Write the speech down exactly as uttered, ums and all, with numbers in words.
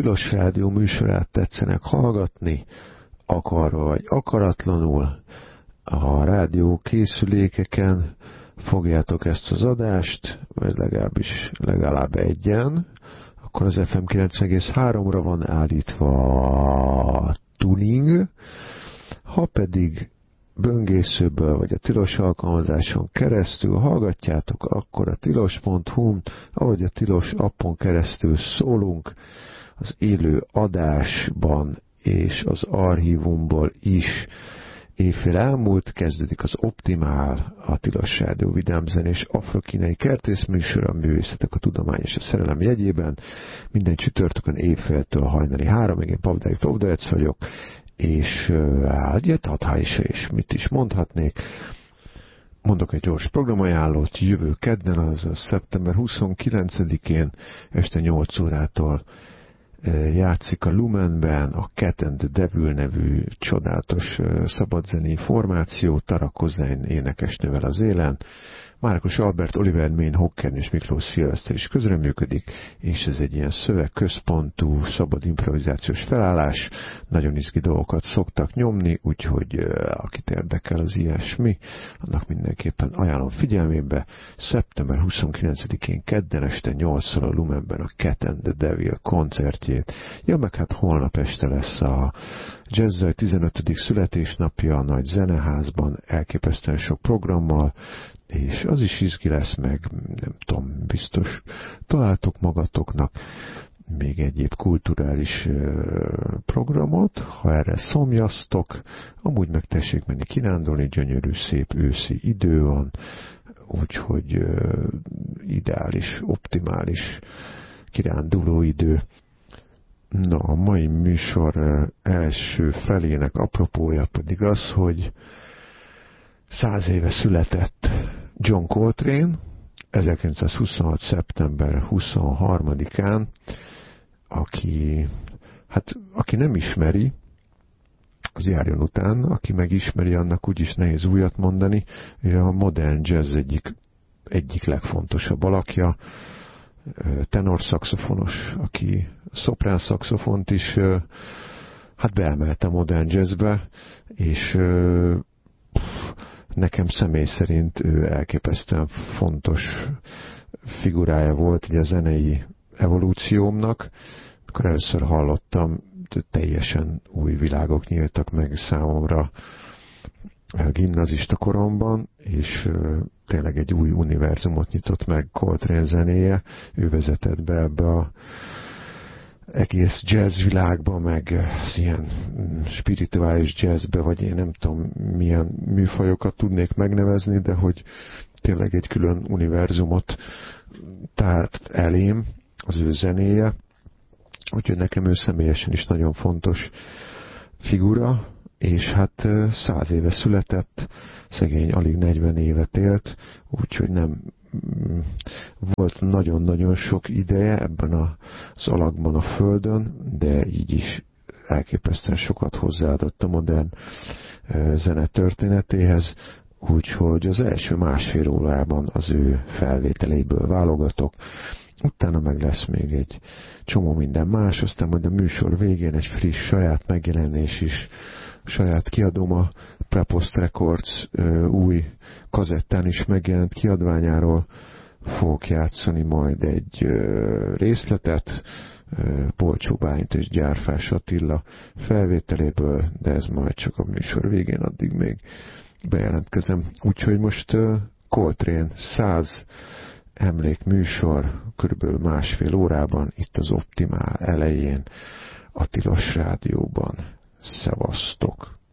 Tilos Rádió műsorát tetszenek hallgatni, akarva vagy akaratlanul, a rádió készülékeken fogjátok ezt az adást, vagy legalábbis legalább egyen, akkor az ef em kilencven egész háromra van állítva a tuning, ha pedig böngészőből vagy a Tilos alkalmazáson keresztül hallgatjátok, akkor a tilos pont hu, ahogy a Tilos appon keresztül szólunk, az élő adásban és az archívumból is. Éjfél elmúlt, kezdődik az Optimál, a Tilos Rádió vidámzenés afrokínai kertészműsor, a művészetek, a tudomány és a szerelem jegyében. Minden csütörtökön éjféltől hajnali háromig, én Pavdály Pavdajec vagyok, és hát ha is, és mit is mondhatnék. Mondok egy gyors programajánlót, jövő kedden, azaz szeptember huszonkilencedikén este nyolc órától játszik a Lumenben a Cat and the Devil nevű csodálatos szabadzenei formáció, Tara Kozain énekesnővel az élen. Márkus Albert, Oliver Main, Hocken és Miklós Szilveszter is közreműködik, és ez egy ilyen szövegközpontú, szabad improvizációs felállás. Nagyon izgi dolgokat szoktak nyomni, úgyhogy akit érdekel az ilyesmi, annak mindenképpen ajánlom figyelmébe. szeptember huszonkilencedikén kedden este nyolcszor a Lumenben a Cat and the Devil koncertjét. Ja, meg hát holnap este lesz a Jazzzaj tizenötödik születésnapja a Nagy Zeneházban, elképesztően sok programmal, és az is izgi lesz, meg nem tudom, biztos találtok magatoknak még egyéb kulturális programot, ha erre szomjaztok, amúgy meg tessék menni kirándulni, gyönyörű, szép őszi idő van, úgyhogy ideális, optimális kiránduló idő. Na, a mai műsor első felének apropója pedig az, hogy száz éve született John Coltrane, ezerkilencszázhuszonhat. szeptember huszonharmadikán, aki, hát, aki nem ismeri, az járjon után, aki megismeri, annak úgyis nehéz újat mondani, ő a modern jazz egyik, egyik legfontosabb alakja, tenorszaxofonos, aki szoprán szaxofont is hát beemelte a modern jazzbe, és nekem személy szerint ő elképesztően fontos figurája volt ugye a zenei evolúciómnak. Amikor először hallottam, teljesen új világok nyíltak meg számomra a gimnazista koromban, és tényleg egy új univerzumot nyitott meg Coltrane zenéje. Ő vezetett be ebbe a egész jazz világba, meg az ilyen spirituális jazzbe, vagy én nem tudom milyen műfajokat tudnék megnevezni, de hogy tényleg egy külön univerzumot tárt elém az ő zenéje. Úgyhogy nekem ő személyesen is nagyon fontos figura, és hát száz éve született, szegény alig negyven évet élt, úgyhogy nem volt nagyon-nagyon sok ideje ebben az alakban a Földön, de így is elképesztően sokat hozzáadott a modern zene történetéhez, úgyhogy az első másfél órában az ő felvételeiből válogatok, utána meg lesz még egy csomó minden más, aztán majd a műsor végén egy friss saját megjelenés is, saját kiadóm a Prepost Records új kazettán is megjelent kiadványáról fogok játszani majd egy részletet, Polcsó Bálint és Gyárfás Attila felvételéből, de ez majd csak a műsor végén, addig még bejelentkezem. Úgyhogy most Coltrane száz emlékműsor körülbelül másfél órában itt az Optimál elején a Tilos Rádióban. Szevasztok!